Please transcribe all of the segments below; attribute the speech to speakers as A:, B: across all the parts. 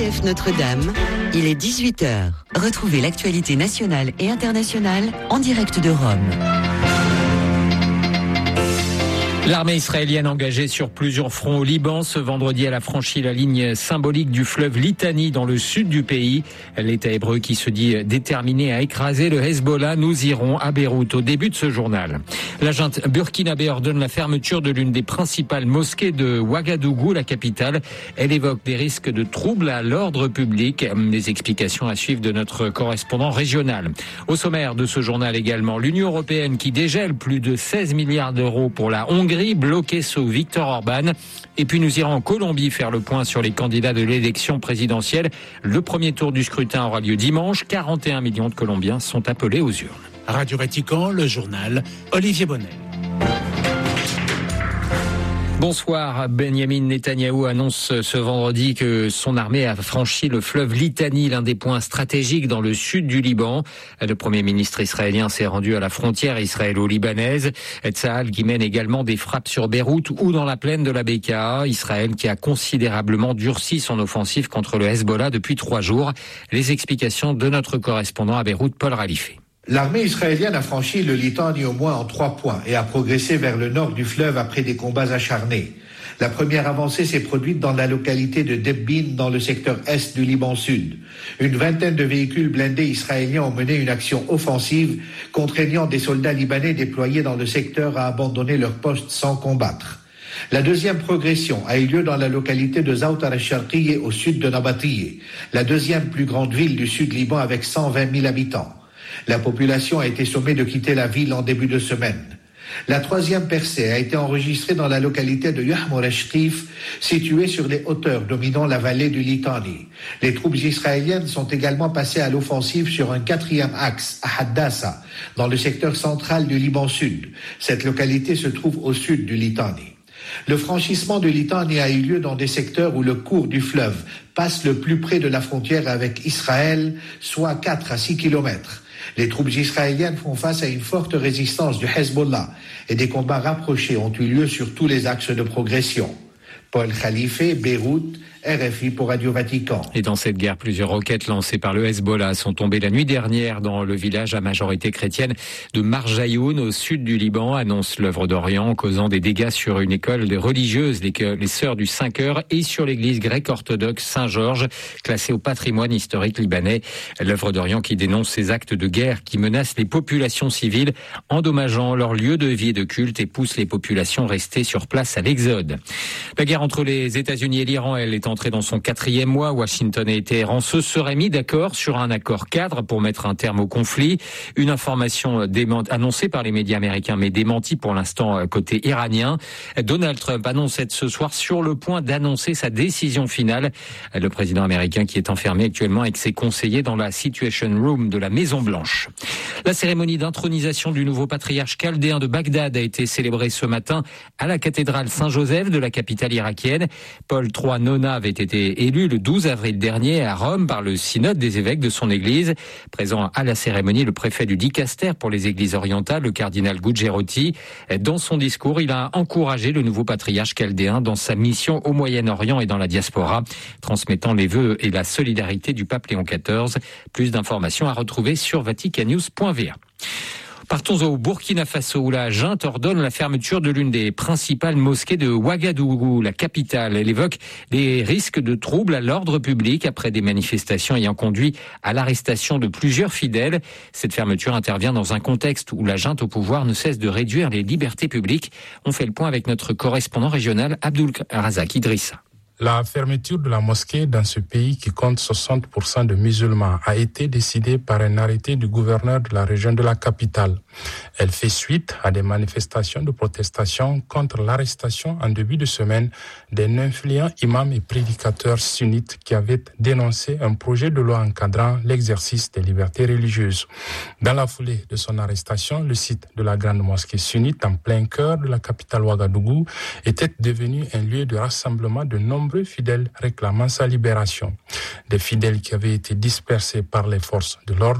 A: RCF Notre-Dame, il est 18h. Retrouvez l'actualité nationale et internationale en direct de Rome.
B: L'armée israélienne engagée sur plusieurs fronts au Liban ce vendredi, elle a franchi la ligne symbolique du fleuve Litani dans le sud du pays. L'État hébreu qui se dit déterminé à écraser le Hezbollah. Nous irons à Beyrouth au début de ce journal. La junte burkinabé ordonne la fermeture de l'une des principales mosquées de Ouagadougou, la capitale. Elle évoque des risques de troubles à l'ordre public. Des explications à suivre de notre correspondant régional. Au sommaire de ce journal également, l'Union européenne qui dégèle plus de 16 milliards d'euros pour la Hongrie, bloqué sous Viktor Orban. Et puis nous irons en Colombie faire le point sur les candidats de l'élection présidentielle. Le premier tour du scrutin aura lieu dimanche. 41 millions de Colombiens sont appelés aux urnes.
C: Radio Vatican, le journal, Olivier Bonnel.
B: Bonsoir. Benjamin Netanyahou annonce ce vendredi que son armée a franchi le fleuve Litani, l'un des points stratégiques dans le sud du Liban. Le Premier ministre israélien s'est rendu à la frontière israélo-libanaise. Tsahal qui mène également des frappes sur Beyrouth ou dans la plaine de la Bekaa. Israël qui a considérablement durci son offensive contre le Hezbollah depuis 3 jours. Les explications de notre correspondant à Beyrouth, Paul Ralifé.
D: L'armée israélienne a franchi le Litani au moins en 3 points et a progressé vers le nord du fleuve après des combats acharnés. La première avancée s'est produite dans la localité de Debbin, dans le secteur est du Liban Sud. Une vingtaine de véhicules blindés israéliens ont mené une action offensive, contraignant des soldats libanais déployés dans le secteur à abandonner leur poste sans combattre. La deuxième progression a eu lieu dans la localité de Zawtar al-Sharqiyya au sud de Nabatiyeh, la deuxième plus grande ville du sud Liban avec 120 000 habitants. La population a été sommée de quitter la ville en début de semaine. La troisième percée a été enregistrée dans la localité de Yahmour al-Shqif, située sur les hauteurs dominant la vallée du Litani. Les troupes israéliennes sont également passées à l'offensive sur un 4e axe, à Haddasa, dans le secteur central du Liban Sud. Cette localité se trouve au sud du Litani. Le franchissement du Litani a eu lieu dans des secteurs où le cours du fleuve passe le plus près de la frontière avec Israël, soit 4 à 6 kilomètres. Les troupes israéliennes font face à une forte résistance du Hezbollah et des combats rapprochés ont eu lieu sur tous les axes de progression. Paul Khalife, Beyrouth, RFI pour Radio Vatican.
B: Et dans cette guerre, plusieurs roquettes lancées par le Hezbollah sont tombées la nuit dernière dans le village à majorité chrétienne de Marjayoun, au sud du Liban, annonce l'œuvre d'Orient, causant des dégâts sur une école de religieuses, les Sœurs du 5 heures, et sur l'église grecque orthodoxe Saint-Georges, classée au patrimoine historique libanais. L'œuvre d'Orient qui dénonce ces actes de guerre qui menacent les populations civiles, endommageant leur lieu de vie et de culte, et pousse les populations restées sur place à l'exode. La guerre entre les États-Unis et l'Iran, elle est entrée dans son 4e mois. Washington et Téhéran se seraient mis d'accord sur un accord cadre pour mettre un terme au conflit. Une information annoncée par les médias américains, mais démentie pour l'instant côté iranien. Donald Trump annonce être ce soir sur le point d'annoncer sa décision finale. Le président américain qui est enfermé actuellement avec ses conseillers dans la Situation Room de la Maison-Blanche. La cérémonie d'intronisation du nouveau patriarche chaldéen de Bagdad a été célébrée ce matin à la cathédrale Saint-Joseph de la capitale irakienne. Paul III Nona avait été élu le 12 avril dernier à Rome par le synode des évêques de son église. Présent à la cérémonie, le préfet du Dicaster pour les églises orientales, le cardinal Gugerotti. Dans son discours, il a encouragé le nouveau patriarche chaldéen dans sa mission au Moyen-Orient et dans la diaspora, transmettant les vœux et la solidarité du pape Léon XIV. Plus d'informations à retrouver sur vaticannews.va. Partons au Burkina Faso où la junte ordonne la fermeture de l'une des principales mosquées de Ouagadougou, la capitale. Elle évoque des risques de troubles à l'ordre public après des manifestations ayant conduit à l'arrestation de plusieurs fidèles. Cette fermeture intervient dans un contexte où la junte au pouvoir ne cesse de réduire les libertés publiques. On fait le point avec notre correspondant régional Abdul Razak Idrissa.
E: La fermeture de la mosquée dans ce pays qui compte 60% de musulmans a été décidée par un arrêté du gouverneur de la région de la capitale. Elle fait suite à des manifestations de protestation contre l'arrestation en début de semaine d'un influent imam et prédicateur sunnite qui avait dénoncé un projet de loi encadrant l'exercice des libertés religieuses. Dans la foulée de son arrestation, le site de la grande mosquée sunnite en plein cœur de la capitale Ouagadougou était devenu un lieu de rassemblement de nombreux fidèles réclamant sa libération. Des fidèles qui avaient été dispersés par les forces de l'ordre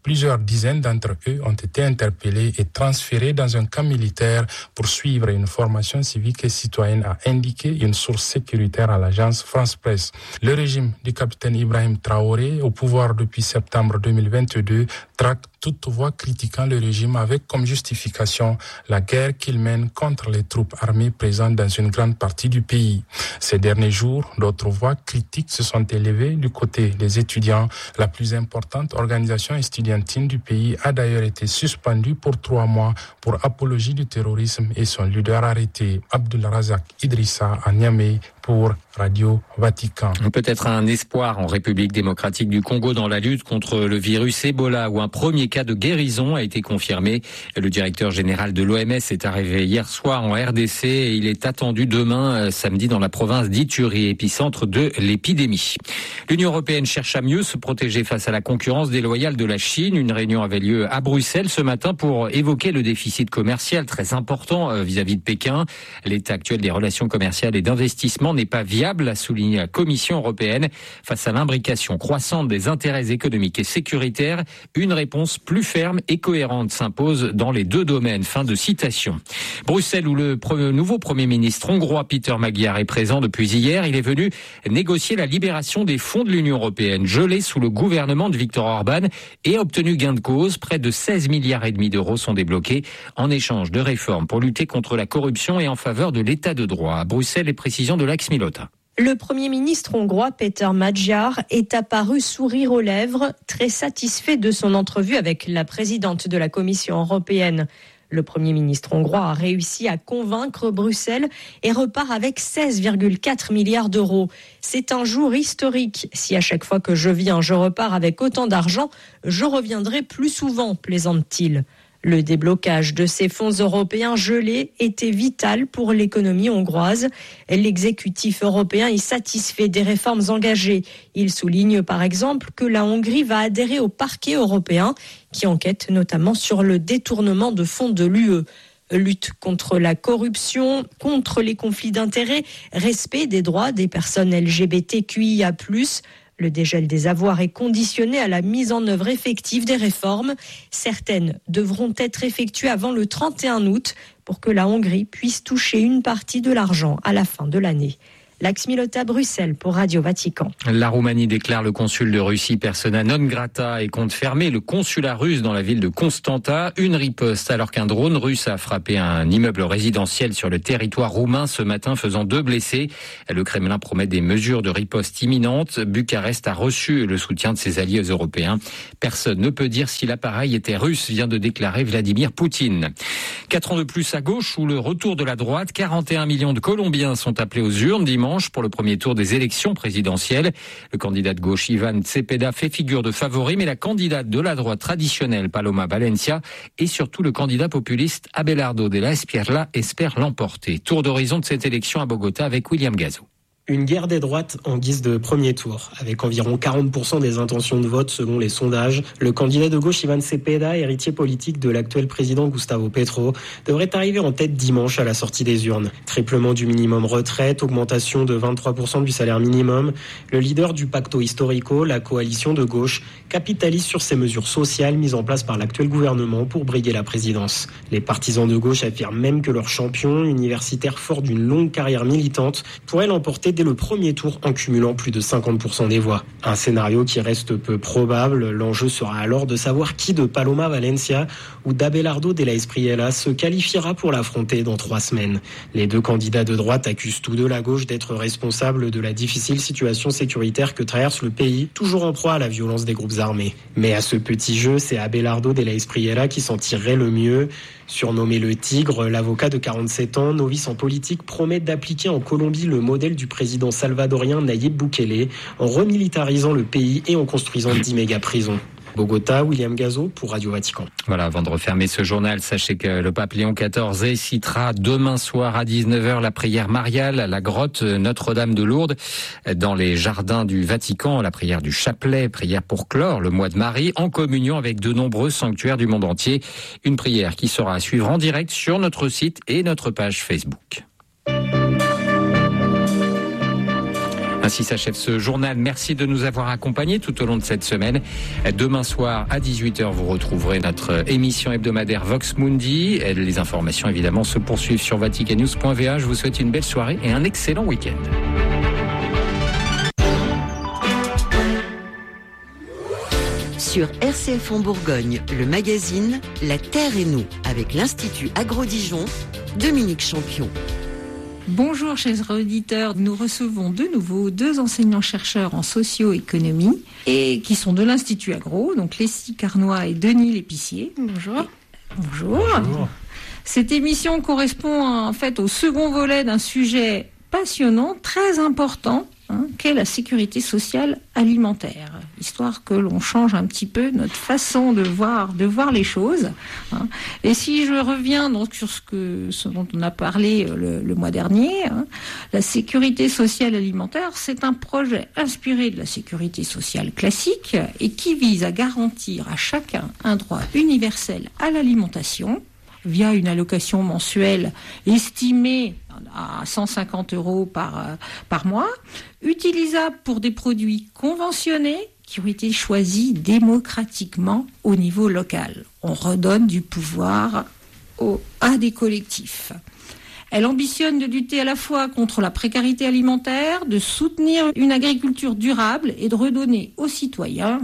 E: Plusieurs dizaines d'entre eux ont été interpellés et transférés dans un camp militaire pour suivre une formation civique et citoyenne, a indiqué une source sécuritaire à l'agence France Presse. Le régime du capitaine Ibrahim Traoré, au pouvoir depuis septembre 2022, traque toute voix critiquant le régime avec comme justification la guerre qu'il mène contre les troupes armées présentes dans une grande partie du pays. Ces derniers jours, d'autres voix critiques se sont élevées du côté des étudiants. La plus importante organisation estudiantine du pays a d'ailleurs été suspendue pour 3 mois pour apologie du terrorisme et son leader arrêté, Abdulrazak Idrissa, à Niamey, pour Radio Vatican.
B: Peut-être un espoir en République démocratique du Congo dans la lutte contre le virus Ebola, où un premier cas de guérison a été confirmé. Le directeur général de l'OMS est arrivé hier soir en RDC et il est attendu demain, samedi, dans la province d'Ituri, épicentre de l'épidémie. L'Union européenne cherche à mieux se protéger face à la concurrence déloyale de la Chine. Une réunion avait lieu à Bruxelles ce matin pour évoquer le déficit commercial très important vis-à-vis de Pékin. L'état actuel des relations commerciales et d'investissement n'est pas viable, a souligné la Commission européenne. Face à l'imbrication croissante des intérêts économiques et sécuritaires, une réponse plus ferme et cohérente s'impose dans les deux domaines. Fin de citation. Bruxelles, où le nouveau Premier ministre hongrois Péter Magyar est présent depuis hier, il est venu négocier la libération des fonds de l'Union européenne gelés sous le gouvernement de Viktor Orban et a obtenu gain de cause. Près de 16,5 milliards d'euros sont débloqués en échange de réformes pour lutter contre la corruption et en faveur de l'état de droit. À Bruxelles, les précisions de Lax Milota.
F: Le Premier ministre hongrois Péter Magyar est apparu sourire aux lèvres, très satisfait de son entrevue avec la présidente de la Commission européenne. Le Premier ministre hongrois a réussi à convaincre Bruxelles et repart avec 16,4 milliards d'euros. C'est un jour historique. Si à chaque fois que je viens, je repars avec autant d'argent, je reviendrai plus souvent, plaisante-t-il. Le déblocage de ces fonds européens gelés était vital pour l'économie hongroise. L'exécutif européen est satisfait des réformes engagées. Il souligne par exemple que la Hongrie va adhérer au parquet européen qui enquête notamment sur le détournement de fonds de l'UE. Lutte contre la corruption, contre les conflits d'intérêts, respect des droits des personnes LGBTQIA+. Le dégel des avoirs est conditionné à la mise en œuvre effective des réformes. Certaines devront être effectuées avant le 31 août pour que la Hongrie puisse toucher une partie de l'argent à la fin de l'année. Lax Milota, Bruxelles pour Radio Vatican.
B: La Roumanie déclare le consul de Russie persona non grata et compte fermer le consulat russe dans la ville de Constanta. Une riposte alors qu'un drone russe a frappé un immeuble résidentiel sur le territoire roumain ce matin, faisant 2 blessés. Le Kremlin promet des mesures de riposte imminentes. Bucarest a reçu le soutien de ses alliés européens. Personne ne peut dire si l'appareil était russe, vient de déclarer Vladimir Poutine. 4 ans de plus à gauche ou le retour de la droite. 41 millions de Colombiens sont appelés aux urnes dimanche pour le premier tour des élections présidentielles. Le candidat de gauche Ivan Cepeda fait figure de favori, mais la candidate de la droite traditionnelle Paloma Valencia et surtout le candidat populiste Abelardo de la Espriella espèrent l'emporter. Tour d'horizon de cette élection à Bogota avec William Gazo.
G: Une guerre des droites en guise de premier tour. Avec environ 40% des intentions de vote selon les sondages, le candidat de gauche Ivan Cepeda, héritier politique de l'actuel président Gustavo Petro, devrait arriver en tête dimanche à la sortie des urnes. Triplement du minimum retraite, augmentation de 23% du salaire minimum. Le leader du Pacto Histórico, la coalition de gauche, capitalise sur ces mesures sociales mises en place par l'actuel gouvernement pour briguer la présidence. Les partisans de gauche affirment même que leur champion, universitaire fort d'une longue carrière militante, pourrait l'emporter dès le premier tour en cumulant plus de 50% des voix. Un scénario qui reste peu probable. L'enjeu sera alors de savoir qui de Paloma Valencia ou d'Abelardo de la Espriella se qualifiera pour l'affronter dans 3 semaines. Les deux candidats de droite accusent tous deux la gauche d'être responsables de la difficile situation sécuritaire que traverse le pays, toujours en proie à la violence des groupes armés. Mais à ce petit jeu, c'est Abelardo de la Espriella qui s'en tirerait le mieux. Surnommé le Tigre, l'avocat de 47 ans, novice en politique, promet d'appliquer en Colombie le modèle du président salvadorien Nayib Bukele en remilitarisant le pays et en construisant 10 méga-prisons. Bogota, William Gazo pour Radio Vatican.
B: Voilà, avant de refermer ce journal, sachez que le pape Léon XIV citera demain soir à 19h la prière mariale à la grotte Notre-Dame de Lourdes dans les jardins du Vatican, la prière du chapelet, prière pour clore le mois de Marie en communion avec de nombreux sanctuaires du monde entier. Une prière qui sera à suivre en direct sur notre site et notre page Facebook. Un Ainsi s'achève ce journal. Merci de nous avoir accompagnés tout au long de cette semaine. Demain soir à 18h, vous retrouverez notre émission hebdomadaire Vox Mundi. Les informations évidemment se poursuivent sur vaticannews.va. Je vous souhaite une belle soirée et un excellent week-end.
A: Sur RCF en Bourgogne, le magazine La Terre et nous, avec l'Institut Agro-Dijon, Dominique Champion.
H: Bonjour chers auditeurs, nous recevons de nouveau 2 enseignants-chercheurs en socio-économie et qui sont de l'Institut Agro, donc Leslie Carnois et Denis Lépicier. Bonjour. Bonjour. Cette émission correspond en fait au second volet d'un sujet passionnant, très important, qu'est la sécurité sociale alimentaire, histoire que l'on change un petit peu notre façon de voir les choses. Et si je reviens donc sur ce dont on a parlé le mois dernier, la sécurité sociale alimentaire, c'est un projet inspiré de la sécurité sociale classique et qui vise à garantir à chacun un droit universel à l'alimentation via une allocation mensuelle estimée à 150 € par mois, utilisable pour des produits conventionnés qui ont été choisis démocratiquement au niveau local. On redonne du pouvoir à des collectifs. Elle ambitionne de lutter à la fois contre la précarité alimentaire, de soutenir une agriculture durable et de redonner aux citoyens,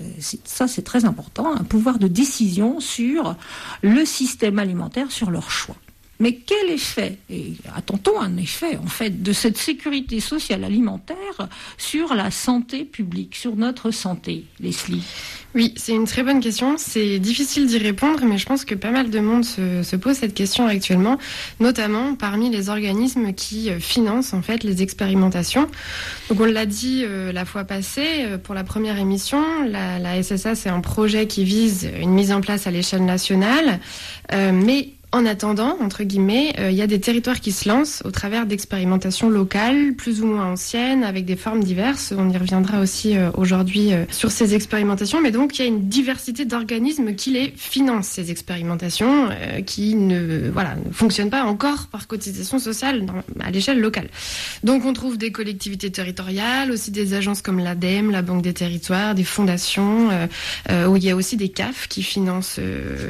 H: ça c'est très important, un pouvoir de décision sur le système alimentaire, sur leur choix. Mais quel effet, et attend-on un effet en fait, de cette sécurité sociale alimentaire sur la santé publique, sur notre santé, Leslie ?
I: Oui, c'est une très bonne question. C'est difficile d'y répondre, mais je pense que pas mal de monde se pose cette question actuellement, notamment parmi les organismes qui financent en fait les expérimentations. Donc on l'a dit la fois passée, pour la première émission, la SSA c'est un projet qui vise une mise en place à l'échelle nationale, mais en attendant, entre guillemets, il y a des territoires qui se lancent au travers d'expérimentations locales, plus ou moins anciennes, avec des formes diverses. On y reviendra aussi aujourd'hui sur ces expérimentations. Mais donc, il y a une diversité d'organismes qui les financent, ces expérimentations, qui ne fonctionnent pas encore par cotisation sociale à l'échelle locale. Donc, on trouve des collectivités territoriales, aussi des agences comme l'ADEME, la Banque des Territoires, des fondations, où il y a aussi des CAF qui financent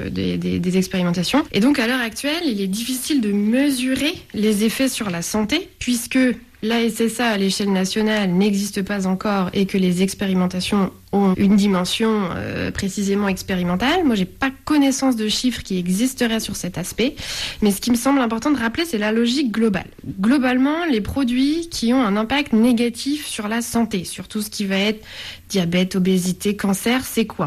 I: des expérimentations. Et donc, à l'heure actuelle, il est difficile de mesurer les effets sur la santé, puisque la SSA à l'échelle nationale n'existe pas encore et que les expérimentations ont une dimension précisément expérimentale. Moi, j'ai pas connaissance de chiffres qui existeraient sur cet aspect, mais ce qui me semble important de rappeler, c'est la logique globale. Globalement, les produits qui ont un impact négatif sur la santé, sur tout ce qui va être diabète, obésité, cancer, c'est quoi ?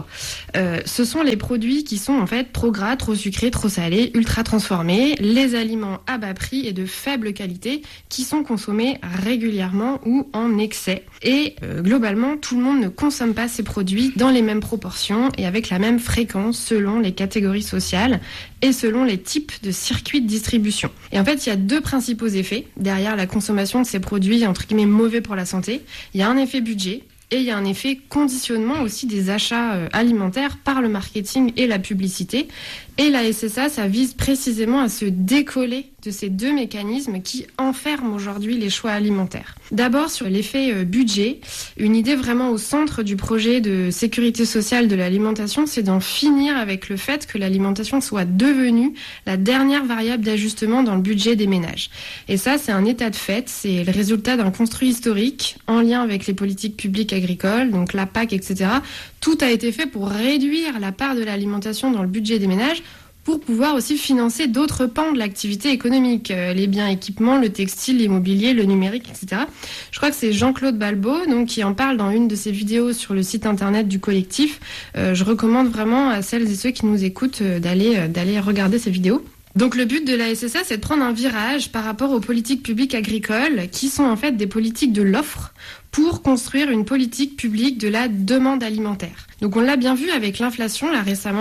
I: Ce sont les produits qui sont en fait trop gras, trop sucrés, trop salés, ultra transformés, les aliments à bas prix et de faible qualité qui sont consommés régulièrement ou en excès. Et globalement, tout le monde ne consomme pas ces produits dans les mêmes proportions et avec la même fréquence selon les catégories sociales et selon les types de circuits de distribution. Et en fait, il y a 2 principaux effets derrière la consommation de ces produits entre guillemets mauvais pour la santé. Il y a un effet budget et il y a un effet conditionnement aussi des achats alimentaires par le marketing et la publicité. Et la SSA, ça vise précisément à se décoller de ces 2 mécanismes qui enferment aujourd'hui les choix alimentaires. D'abord, sur l'effet budget, une idée vraiment au centre du projet de sécurité sociale de l'alimentation, c'est d'en finir avec le fait que l'alimentation soit devenue la dernière variable d'ajustement dans le budget des ménages. Et ça, c'est un état de fait, c'est le résultat d'un construit historique en lien avec les politiques publiques agricoles, donc la PAC, etc. Tout a été fait pour réduire la part de l'alimentation dans le budget des ménages, pour pouvoir aussi financer d'autres pans de l'activité économique, les biens équipements, le textile, l'immobilier, le numérique, etc. Je crois que c'est Jean-Claude Balbo donc, qui en parle dans une de ses vidéos sur le site internet du collectif. Je recommande vraiment à celles et ceux qui nous écoutent d'aller regarder ces vidéos. Donc le but de la SSA, c'est de prendre un virage par rapport aux politiques publiques agricoles, qui sont en fait des politiques de l'offre, pour construire une politique publique de la demande alimentaire. Donc on l'a bien vu avec l'inflation là récemment.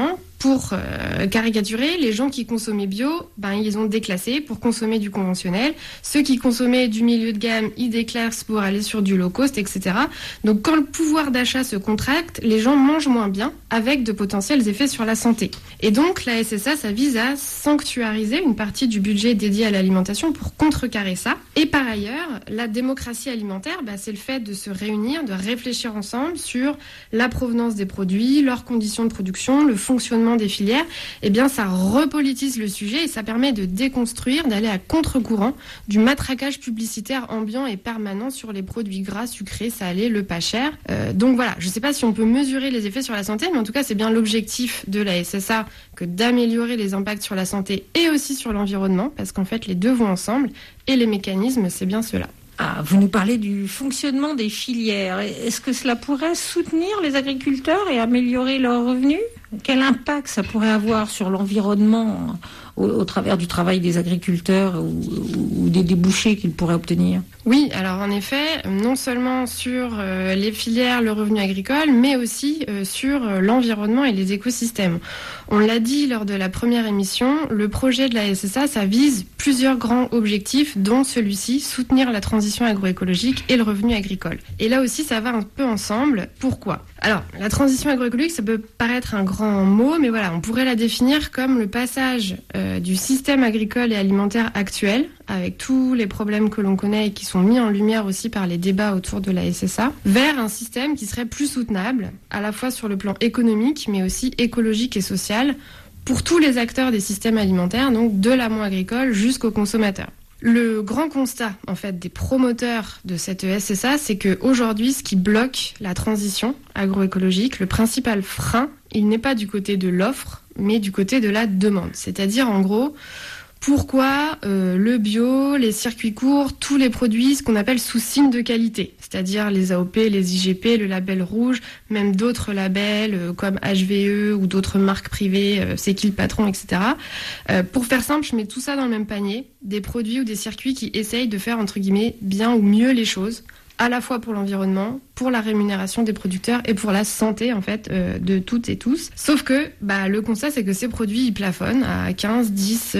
I: Pour caricaturer, les gens qui consommaient bio, ils ont déclassé pour consommer du conventionnel. Ceux qui consommaient du milieu de gamme, ils déclassent pour aller sur du low cost, etc. Donc quand le pouvoir d'achat se contracte, les gens mangent moins bien, avec de potentiels effets sur la santé. Et donc la SSA, ça vise à sanctuariser une partie du budget dédié à l'alimentation pour contrecarrer ça. Et par ailleurs, la démocratie alimentaire, c'est le fait de se réunir, de réfléchir ensemble sur la provenance des produits, leurs conditions de production, le fonctionnement des filières. Eh bien, ça repolitise le sujet et ça permet de déconstruire, d'aller à contre-courant du matraquage publicitaire ambiant et permanent sur les produits gras, sucrés, salés, le pas cher. Donc voilà, je ne sais pas si on peut mesurer les effets sur la santé, mais en tout cas, c'est bien l'objectif de la SSA que d'améliorer les impacts sur la santé et aussi sur l'environnement, parce qu'en fait, les deux vont ensemble et les mécanismes, c'est bien cela.
H: Vous nous parlez du fonctionnement des filières. Est-ce que cela pourrait soutenir les agriculteurs et améliorer leurs revenus ? Quel impact ça pourrait avoir sur l'environnement au travers du travail des agriculteurs ou des débouchés qu'ils pourraient obtenir ?
I: Oui, alors en effet, non seulement sur les filières, le revenu agricole, mais aussi sur l'environnement et les écosystèmes. On l'a dit lors de la première émission, le projet de la SSA, ça vise plusieurs grands objectifs, dont celui-ci, soutenir la transition agroécologique et le revenu agricole. Et là aussi, ça va un peu ensemble. Pourquoi ? Alors, la transition agroécologique, ça peut paraître un grand mot, mais voilà, on pourrait la définir comme le passage du système agricole et alimentaire actuel, avec tous les problèmes que l'on connaît et qui sont mis en lumière aussi par les débats autour de la SSA, vers un système qui serait plus soutenable, à la fois sur le plan économique, mais aussi écologique et social, pour tous les acteurs des systèmes alimentaires, donc de l'amont agricole jusqu'aux consommateurs. Le grand constat, en fait, des promoteurs de cette SSA, c'est qu'aujourd'hui, ce qui bloque la transition agroécologique, le principal frein, il n'est pas du côté de l'offre, mais du côté de la demande. C'est-à-dire, en gros, pourquoi le bio, les circuits courts, tous les produits, ce qu'on appelle sous signe de qualité, c'est-à-dire les AOP, les IGP, le label rouge, même d'autres labels comme HVE ou d'autres marques privées, C'est qui le patron, etc. Pour faire simple, je mets tout ça dans le même panier, des produits ou des circuits qui essayent de faire, entre guillemets, bien ou mieux les choses, à la fois pour l'environnement, pour la rémunération des producteurs et pour la santé, en fait, de toutes et tous. Sauf que le constat, c'est que ces produits, ils plafonnent à 15, 10,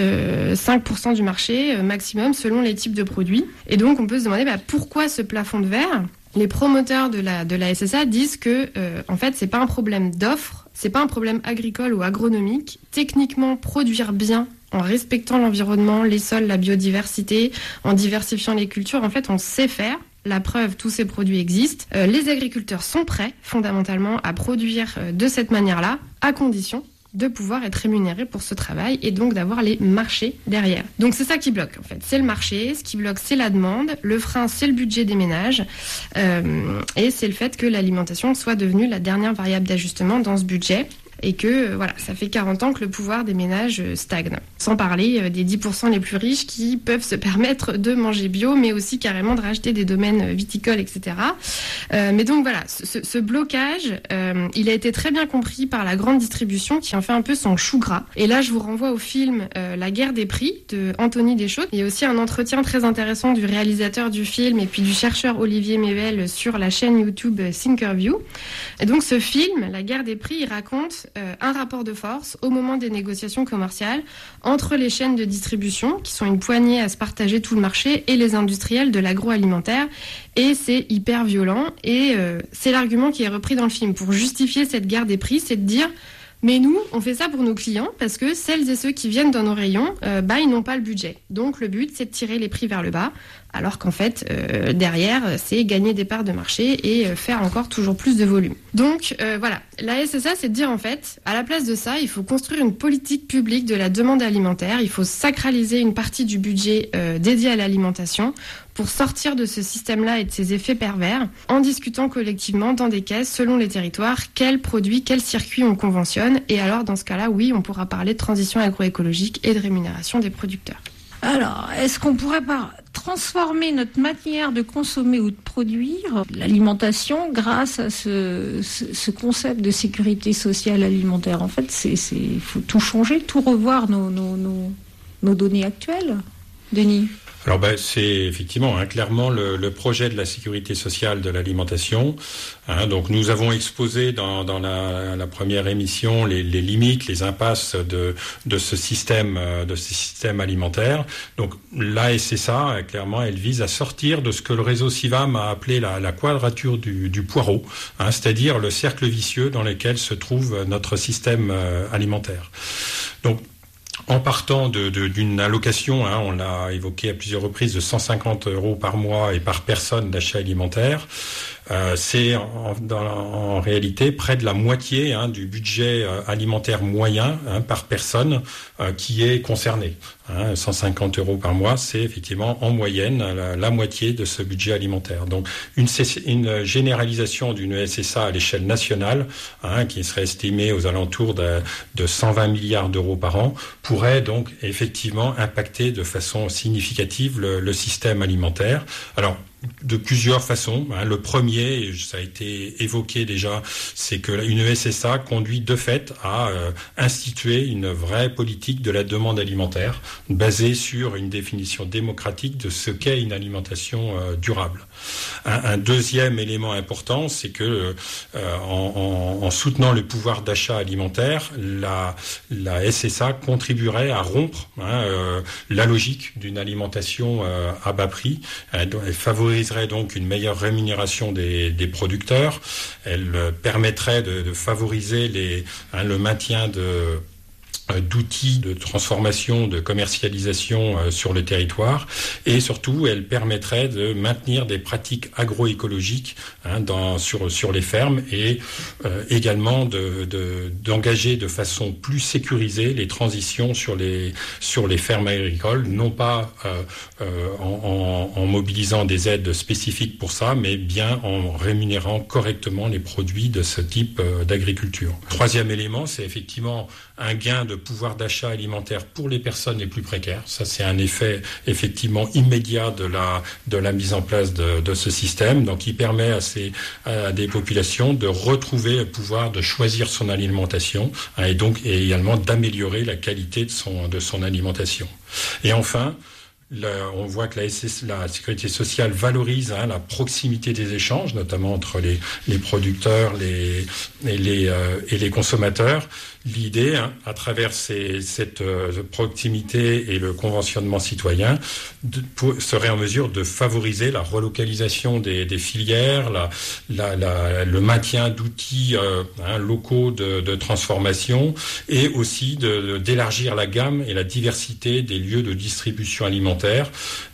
I: 5% du marché maximum selon les types de produits. Et donc, on peut se demander pourquoi ce plafond de verre ? Les promoteurs de la SSA disent que, en fait, c'est pas un problème d'offre, c'est pas un problème agricole ou agronomique. Techniquement, produire bien en respectant l'environnement, les sols, la biodiversité, en diversifiant les cultures, en fait, on sait faire. La preuve, tous ces produits existent. Les agriculteurs sont prêts, fondamentalement, à produire de cette manière-là, à condition de pouvoir être rémunérés pour ce travail et donc d'avoir les marchés derrière. Donc c'est ça qui bloque, en fait. C'est le marché, ce qui bloque, c'est la demande. Le frein, c'est le budget des ménages. Et c'est le fait que l'alimentation soit devenue la dernière variable d'ajustement dans ce budget. Et que, ça fait 40 ans que le pouvoir des ménages stagne. Sans parler des 10% les plus riches qui peuvent se permettre de manger bio, mais aussi carrément de racheter des domaines viticoles, etc. Mais donc ce blocage, il a été très bien compris par la grande distribution qui en fait un peu son chou gras. Et là, je vous renvoie au film La guerre des prix de Anthony Deschaux. Il y a aussi un entretien très intéressant du réalisateur du film et puis du chercheur Olivier Mével sur la chaîne YouTube Thinkerview. Et donc ce film, La guerre des prix, il raconte un rapport de force au moment des négociations commerciales entre les chaînes de distribution, qui sont une poignée à se partager tout le marché, et les industriels de l'agroalimentaire. Et c'est hyper violent. Et c'est l'argument qui est repris dans le film pour justifier cette guerre des prix, c'est de dire... Mais nous, on fait ça pour nos clients parce que celles et ceux qui viennent dans nos rayons, ils n'ont pas le budget. Donc le but, c'est de tirer les prix vers le bas, alors qu'en fait, derrière, c'est gagner des parts de marché et faire encore toujours plus de volume. Donc la SSA, c'est de dire en fait, à la place de ça, il faut construire une politique publique de la demande alimentaire, il faut sacraliser une partie du budget dédié à l'alimentation pour sortir de ce système-là et de ses effets pervers, en discutant collectivement dans des caisses, selon les territoires, quels produits, quels circuits on conventionne. Et alors, dans ce cas-là, oui, on pourra parler de transition agroécologique et de rémunération des producteurs.
H: Alors, est-ce qu'on pourrait transformer notre manière de consommer ou de produire l'alimentation grâce à ce concept de sécurité sociale alimentaire ? En fait, il faut tout changer, tout revoir nos données actuelles. Denis ?
J: Alors c'est effectivement clairement le projet de la sécurité sociale de l'alimentation. Donc nous avons exposé dans la première émission les limites, les impasses de ce système alimentaire. Donc la SSA, clairement, elle vise à sortir de ce que le réseau CIVAM a appelé la quadrature du poireau, c'est-à-dire le cercle vicieux dans lequel se trouve notre système alimentaire. Donc en partant d'une allocation, on l'a évoqué à plusieurs reprises, de 150 € par mois et par personne d'achat alimentaire, c'est en réalité près de la moitié du budget alimentaire moyen par personne qui est concerné. 150 € par mois, c'est effectivement en moyenne la moitié de ce budget alimentaire. Donc une généralisation d'une SSA à l'échelle nationale, qui serait estimée aux alentours de 120 milliards d'euros par an, pourrait donc effectivement impacter de façon significative le système alimentaire. Alors, de plusieurs façons. Le premier, ça a été évoqué déjà, c'est que une SSA conduit de fait à instituer une vraie politique de la demande alimentaire basée sur une définition démocratique de ce qu'est une alimentation durable. Un deuxième élément important, c'est que en soutenant le pouvoir d'achat alimentaire, la SSA contribuerait à rompre la logique d'une alimentation à bas prix. Elle favoriserait donc une meilleure rémunération des producteurs. Elle permettrait de favoriser le maintien d'outils de transformation, de commercialisation sur le territoire, et surtout elle permettrait de maintenir des pratiques agroécologiques sur les fermes, et également d'engager de façon plus sécurisée les transitions sur les fermes agricoles, non pas en mobilisant des aides spécifiques pour ça, mais bien en rémunérant correctement les produits de ce type d'agriculture. Troisième élément, c'est effectivement un gain de pouvoir d'achat alimentaire pour les personnes les plus précaires. Ça, c'est un effet effectivement immédiat de la mise en place de ce système, donc qui permet à des populations de retrouver le pouvoir de choisir son alimentation, et également d'améliorer la qualité de son alimentation. Et enfin, on voit que la sécurité sociale valorise la proximité des échanges, notamment entre les producteurs et les consommateurs. L'idée, à travers cette proximité et le conventionnement citoyen, serait en mesure de favoriser la relocalisation des filières, le maintien d'outils locaux de transformation, et aussi d'élargir la gamme et la diversité des lieux de distribution alimentaire.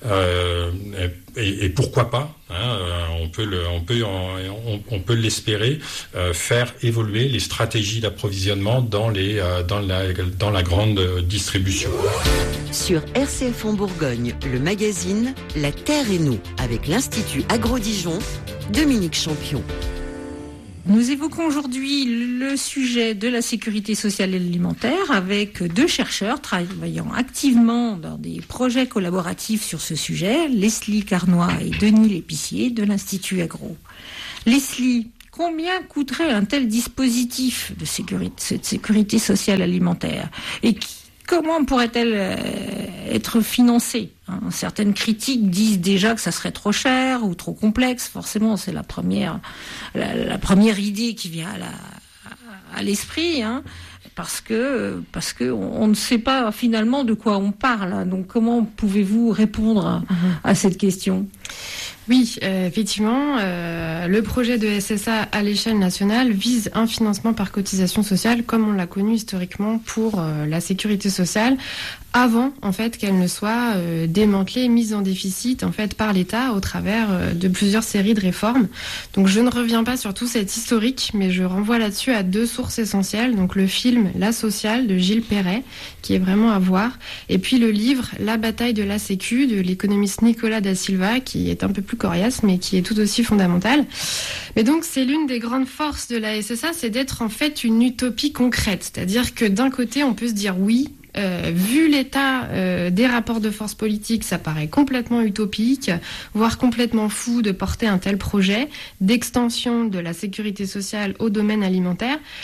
J: Et pourquoi pas, on peut l'espérer, faire évoluer les stratégies d'approvisionnement dans la grande distribution.
A: Sur RCF en Bourgogne, le magazine La Terre et nous, avec l'Institut Agro-Dijon, Dominique Champion.
H: Nous évoquons aujourd'hui le sujet de la sécurité sociale et alimentaire avec deux chercheurs travaillant activement dans des projets collaboratifs sur ce sujet, Leslie Carnoy et Denis L'Épicier de l'Institut Agro. Leslie, combien coûterait un tel dispositif de sécurité sociale alimentaire, et comment pourrait-elle être financée ? Certaines critiques disent déjà que ça serait trop cher ou trop complexe. Forcément, c'est la première idée qui vient à l'esprit, parce que on ne sait pas finalement de quoi on parle. Donc, comment pouvez-vous répondre à cette question ?
I: Oui, effectivement, le projet de SSA à l'échelle nationale vise un financement par cotisation sociale, comme on l'a connu historiquement pour la sécurité sociale, avant en fait qu'elle ne soit démantelée, mise en déficit en fait par l'État au travers de plusieurs séries de réformes. Donc je ne reviens pas sur tout cet historique, mais je renvoie là-dessus à deux sources essentielles. Donc le film La Sociale de Gilles Perret, qui est vraiment à voir, et puis le livre La bataille de la Sécu de l'économiste Nicolas da Silva, qui est un peu plus coriace, mais qui est tout aussi fondamental. Mais donc c'est l'une des grandes forces de la SSA, c'est d'être en fait une utopie concrète. C'est-à-dire que d'un côté, on peut se dire oui, vu l'état des rapports de force politiques, ça paraît complètement utopique, voire complètement fou de porter un tel projet d'extension de la sécurité sociale au domaine alimentaire.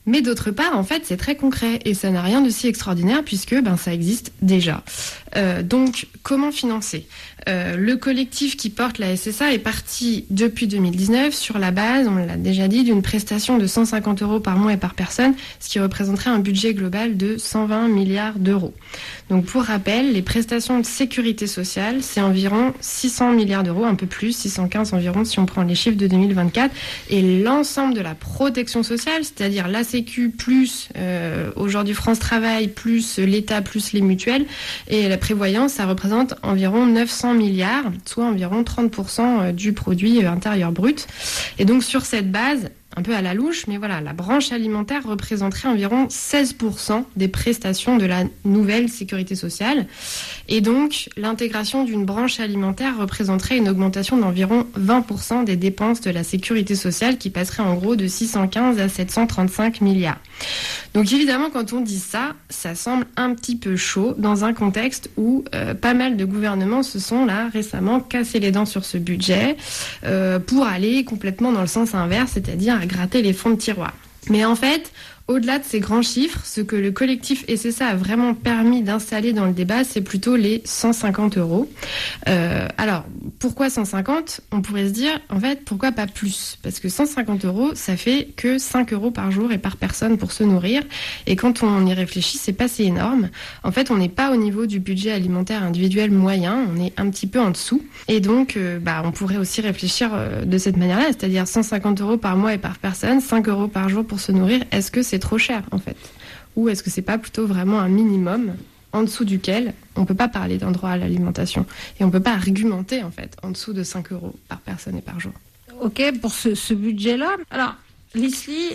I: Mais d'autre part, en fait, c'est très concret et ça n'a rien de si extraordinaire puisque ça existe déjà. Donc, comment financer ? Le collectif qui porte la SSA est parti depuis 2019 sur la base, on l'a déjà dit, d'une prestation de 150 € par mois et par personne, ce qui représenterait un budget global de 120 milliards d'euros. Donc, pour rappel, les prestations de sécurité sociale, c'est environ 600 milliards d'euros, un peu plus, 615 environ si on prend les chiffres de 2024. Et l'ensemble de la protection sociale, c'est-à-dire la Sécu plus aujourd'hui France Travail plus l'État plus les mutuelles et la prévoyance, ça représente environ 900 milliards, soit environ 30% du produit intérieur brut. Et donc sur cette base, un peu à la louche, mais voilà, la branche alimentaire représenterait environ 16% des prestations de la nouvelle sécurité sociale. Et donc, l'intégration d'une branche alimentaire représenterait une augmentation d'environ 20% des dépenses de la sécurité sociale qui passerait en gros de 615 à 735 milliards. Donc évidemment, quand on dit ça, ça semble un petit peu chaud dans un contexte où pas mal de gouvernements se sont là récemment cassés les dents sur ce budget pour aller complètement dans le sens inverse, c'est-à-dire à gratter les fonds de tiroir. Mais en fait, au-delà de ces grands chiffres, ce que le collectif SSA a vraiment permis d'installer dans le débat, c'est plutôt les 150 €. Alors, pourquoi 150 ? On pourrait se dire, en fait, pourquoi pas plus ? Parce que 150 €, ça fait que 5 € par jour et par personne pour se nourrir. Et quand on y réfléchit, c'est pas si énorme. En fait, on n'est pas au niveau du budget alimentaire individuel moyen, on est un petit peu en dessous. Et donc, on pourrait aussi réfléchir de cette manière-là, c'est-à-dire 150 € par mois et par personne, 5 € par jour pour se nourrir. Est-ce que c'est trop cher en fait ? Ou est-ce que c'est pas plutôt vraiment un minimum en dessous duquel on peut pas parler d'un droit à l'alimentation et on peut pas argumenter en fait en dessous de 5 € par personne et par jour.
H: Ok, pour ce budget-là. Alors, Leslie,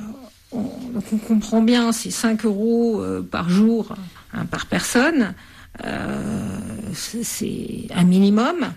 H: on comprend bien, c'est 5 € par jour par personne. C'est un minimum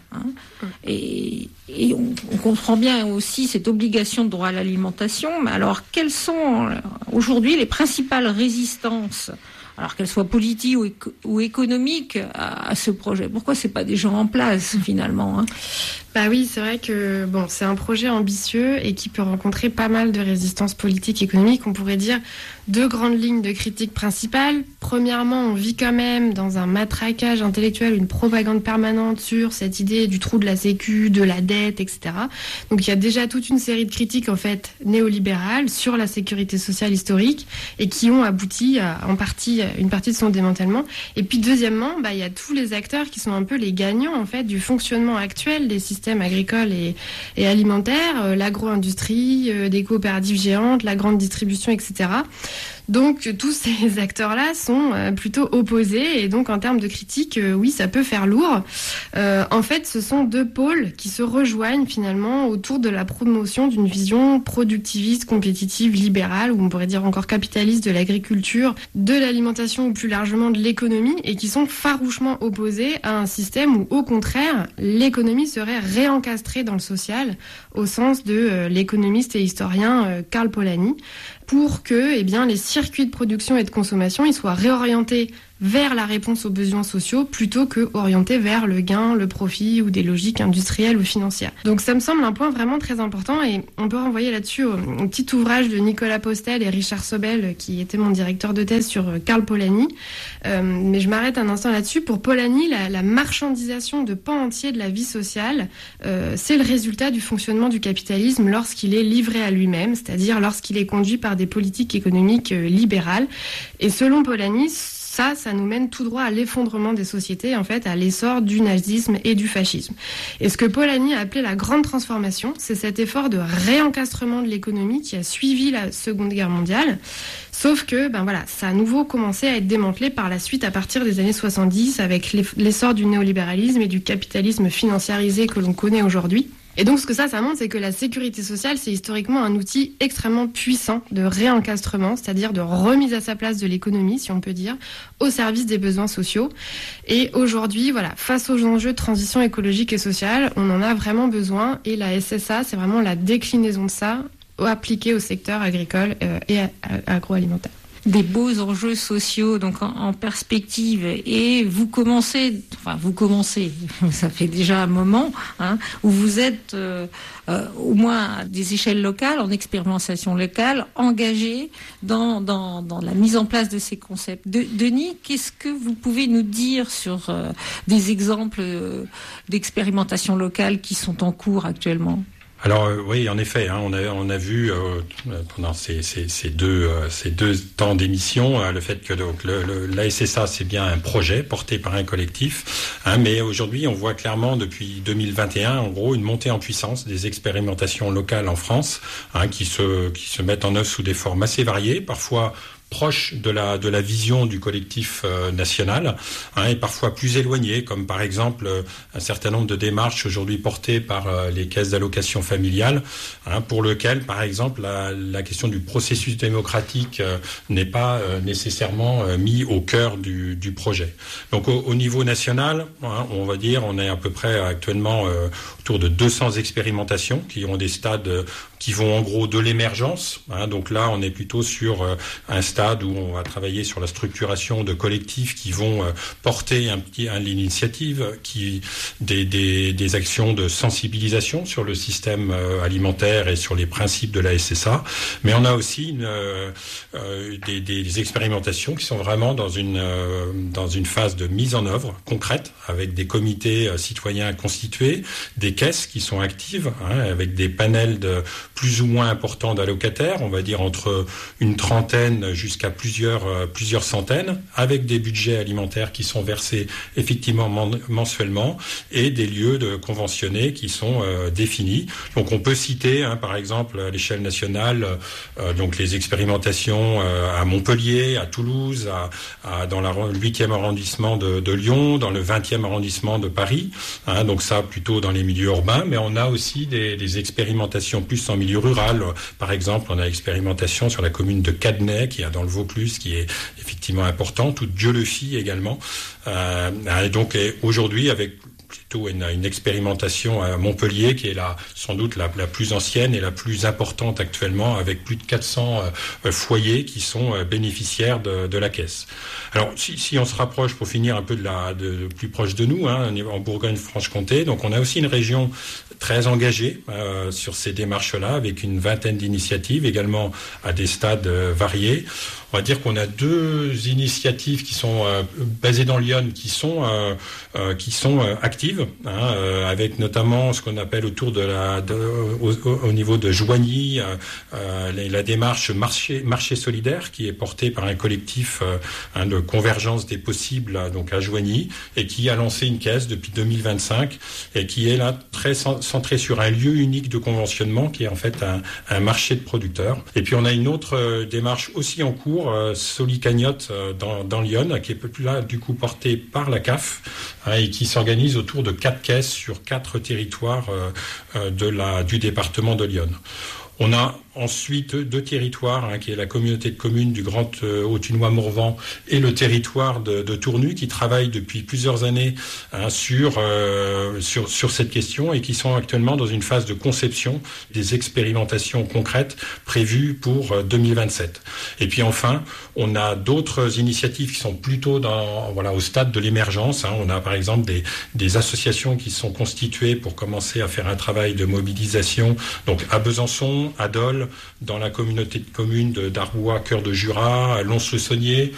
H: et on comprend bien aussi cette obligation de droit à l'alimentation. Mais alors, quelles sont aujourd'hui les principales résistances, alors qu'elles soient politiques ou économiques, à ce projet ? Pourquoi c'est pas déjà en place finalement ?
I: Bah oui, c'est vrai que c'est un projet ambitieux et qui peut rencontrer pas mal de résistances politiques et économiques. On pourrait dire 2 grandes lignes de critique principales. Premièrement, on vit quand même dans un matraquage intellectuel, une propagande permanente sur cette idée du trou de la sécu, de la dette, etc. Donc il y a déjà toute une série de critiques en fait néolibérales sur la sécurité sociale historique et qui ont abouti à une partie de son démantèlement. Et puis deuxièmement, il y a tous les acteurs qui sont un peu les gagnants en fait du fonctionnement actuel des systèmes agricoles et alimentaires, l'agro-industrie, des coopératives géantes, la grande distribution, etc. Donc tous ces acteurs-là sont plutôt opposés et donc en termes de critique, oui, ça peut faire lourd. En fait, ce sont 2 pôles qui se rejoignent finalement autour de la promotion d'une vision productiviste, compétitive, libérale, ou on pourrait dire encore capitaliste de l'agriculture, de l'alimentation ou plus largement de l'économie, et qui sont farouchement opposés à un système où, au contraire, l'économie serait réencastrée dans le social, au sens de l'économiste et historien Karl Polanyi, pour que les circuits de production et de consommation ils soient réorientés vers la réponse aux besoins sociaux plutôt que orientés vers le gain, le profit ou des logiques industrielles ou financières. Donc ça me semble un point vraiment très important et on peut renvoyer là-dessus au petit ouvrage de Nicolas Postel et Richard Sobel qui était mon directeur de thèse sur Karl Polanyi. Mais je m'arrête un instant là-dessus. Pour Polanyi, la marchandisation de pans entiers de la vie sociale, c'est le résultat du fonctionnement du capitalisme lorsqu'il est livré à lui-même, c'est-à-dire lorsqu'il est conduit par des politiques économiques libérales. Et selon Polanyi, ça nous mène tout droit à l'effondrement des sociétés, en fait, à l'essor du nazisme et du fascisme. Et ce que Polanyi a appelé la grande transformation, c'est cet effort de réencastrement de l'économie qui a suivi la Seconde Guerre mondiale. Sauf que, ça a à nouveau commencé à être démantelé par la suite à partir des années 70 avec l'essor du néolibéralisme et du capitalisme financiarisé que l'on connaît aujourd'hui. Et donc, ce que ça montre, c'est que la sécurité sociale, c'est historiquement un outil extrêmement puissant de réencastrement, c'est-à-dire de remise à sa place de l'économie, si on peut dire, au service des besoins sociaux. Et aujourd'hui, face aux enjeux de transition écologique et sociale, on en a vraiment besoin. Et la SSA, c'est vraiment la déclinaison de ça appliquée au secteur agricole et agroalimentaire.
H: des beaux enjeux sociaux donc en perspective, et vous commencez, ça fait déjà un moment, où vous êtes au moins à des échelles locales, en expérimentation locale, engagés dans la mise en place de ces concepts. Denis, qu'est-ce que vous pouvez nous dire sur des exemples d'expérimentation locale qui sont en cours actuellement ?
J: Alors oui, en effet, on a vu pendant ces deux temps d'émission le fait que la SSA, c'est bien un projet porté par un collectif, mais aujourd'hui on voit clairement depuis 2021 en gros une montée en puissance des expérimentations locales en France, qui se mettent en œuvre sous des formes assez variées, parfois proche de la vision du collectif national, et parfois plus éloigné, comme par exemple un certain nombre de démarches aujourd'hui portées par les caisses d'allocation familiale, pour lequel par exemple la question du processus démocratique n'est pas nécessairement mis au cœur du projet. Donc au niveau national, on va dire, on est à peu près actuellement autour de 200 expérimentations qui ont des stades qui vont en gros de l'émergence. Donc là, on est plutôt sur un stade où on va travailler sur la structuration de collectifs qui vont porter l'initiative, des actions de sensibilisation sur le système alimentaire et sur les principes de la SSA. Mais on a aussi des expérimentations qui sont vraiment dans une phase de mise en œuvre concrète, avec des comités citoyens constitués, des caisses qui sont actives, avec des panels de plus ou moins importants d'allocataires, on va dire entre une trentaine jusqu'à plusieurs centaines, avec des budgets alimentaires qui sont versés effectivement mensuellement et des lieux de conventionnés qui sont définis. Donc on peut citer par exemple à l'échelle nationale donc les expérimentations à Montpellier, à Toulouse, dans le 8e arrondissement de Lyon, dans le 20e arrondissement de Paris, donc ça plutôt dans les milieux urbains, mais on a aussi des expérimentations plus en milieu rural. Par exemple, on a l'expérimentation sur la commune de Cadenay, qui est dans le Vaucluse, qui est effectivement importante, ou Dieu-le-Fit également. Et donc aujourd'hui, avec plutôt une expérimentation à Montpellier qui est sans doute la plus ancienne et la plus importante actuellement, avec plus de 400 foyers qui sont bénéficiaires de la caisse. Alors si on se rapproche pour finir un peu de plus proche de nous, en Bourgogne-Franche-Comté, donc on a aussi une région très engagée sur ces démarches-là, avec une vingtaine d'initiatives également à des stades variés. On va dire qu'on a 2 initiatives qui sont basées dans Lyon, qui sont actives, avec notamment ce qu'on appelle autour au niveau de Joigny, la démarche marché solidaire, qui est portée par un collectif de convergence des possibles, donc à Joigny, et qui a lancé une caisse depuis 2025 et qui est là très centrée sur un lieu unique de conventionnement, qui est en fait un marché de producteurs. Et puis on a une autre démarche aussi en cours, Solicagnotte dans Lyon, qui est là du coup portée par la CAF, et qui s'organise autour de 4 caisses sur 4 territoires du département de Lyon. On a ensuite 2 territoires, qui est la communauté de communes du Grand Autunois-Morvan et le territoire de Tournu, qui travaillent depuis plusieurs années sur cette question et qui sont actuellement dans une phase de conception des expérimentations concrètes prévues pour 2027. Et puis enfin, on a d'autres initiatives qui sont plutôt au stade de l'émergence. On a par exemple des associations qui sont constituées pour commencer à faire un travail de mobilisation, donc à Besançon, à Dole, dans la communauté de communes d'Arbois, Cœur de Jura, à Lons-le-Saunier,